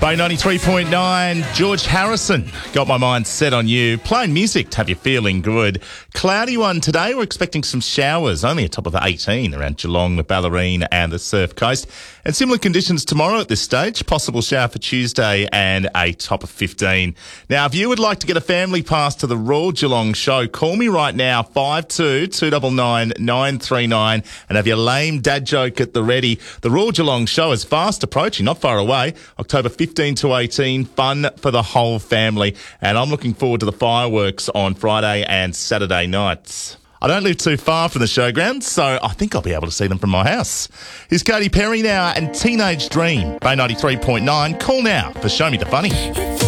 Bay 93.9, George Harrison, got my mind set on you. Playing music to have you feeling good. Cloudy one today. We're expecting some showers, only a top of 18 around Geelong, the Ballerine and the Surf Coast. And similar conditions tomorrow at this stage. Possible shower for Tuesday and a top of 15. Now, if you would like to get a family pass to the Royal Geelong show, call me right now, 522999 939, and have your lame dad joke at the ready. The Royal Geelong show is fast approaching, not far away. October 15 to 18, fun for the whole family. And I'm looking forward to the fireworks on Friday and Saturday nights. I don't live too far from the showgrounds, so I think I'll be able to see them from my house. Here's Katy Perry now and Teenage Dream, Bay 93.9. Call now for Show Me the Funny.